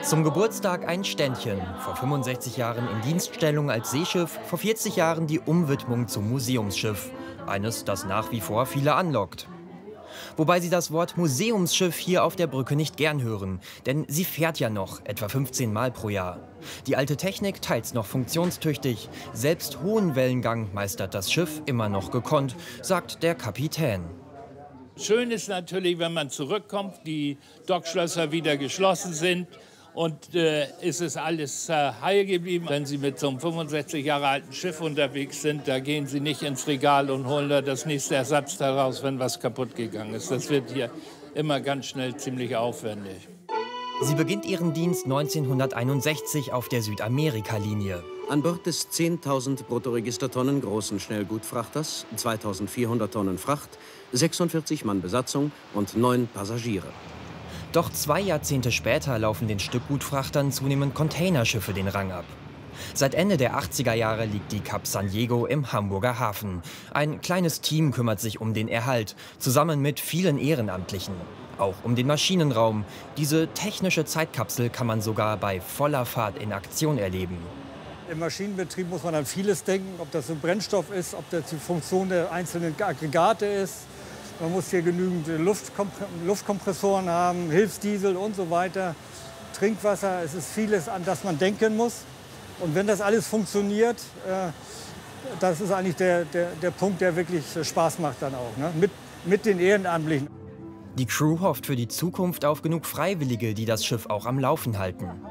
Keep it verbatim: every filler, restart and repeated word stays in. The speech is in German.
Zum Geburtstag ein Ständchen. Vor fünfundsechzig Jahren in Dienststellung als Seeschiff, vor vierzig Jahren die Umwidmung zum Museumsschiff. Eines, das nach wie vor viele anlockt. Wobei sie das Wort Museumsschiff hier auf der Brücke nicht gern hören. Denn sie fährt ja noch, etwa fünfzehn Mal pro Jahr. Die alte Technik teils noch funktionstüchtig. Selbst hohen Wellengang meistert das Schiff immer noch gekonnt, sagt der Kapitän. Schön ist natürlich, wenn man zurückkommt, die Dockschlösser wieder geschlossen sind und äh, ist es alles äh, heil geblieben. Wenn Sie mit so einem fünfundsechzig Jahre alten Schiff unterwegs sind, da gehen Sie nicht ins Regal und holen da das nächste Ersatzteil raus, wenn was kaputt gegangen ist. Das wird hier immer ganz schnell ziemlich aufwendig. Sie beginnt ihren Dienst neunzehnhunderteinundsechzig auf der Südamerika-Linie. An Bord des zehntausend Bruttoregistertonnen großen Schnellgutfrachters, zweitausendvierhundert Tonnen Fracht, sechsundvierzig Mann Besatzung und neun Passagiere. Doch zwei Jahrzehnte später laufen den Stückgutfrachtern zunehmend Containerschiffe den Rang ab. Seit Ende der achtziger Jahre liegt die Cap San Diego im Hamburger Hafen. Ein kleines Team kümmert sich um den Erhalt, zusammen mit vielen Ehrenamtlichen. Auch um den Maschinenraum. Diese technische Zeitkapsel kann man sogar bei voller Fahrt in Aktion erleben. Im Maschinenbetrieb muss man an vieles denken, ob das ein Brennstoff ist, ob das die Funktion der einzelnen Aggregate ist. Man muss hier genügend Luftkompr Luftkompressoren haben, Hilfsdiesel und so weiter, Trinkwasser. Es ist vieles, an das man denken muss. Und wenn das alles funktioniert, äh, das ist eigentlich der, der, der Punkt, der wirklich Spaß macht dann auch, ne? mit, mit den Ehrenamtlichen. Die Crew hofft für die Zukunft auf genug Freiwillige, die das Schiff auch am Laufen halten.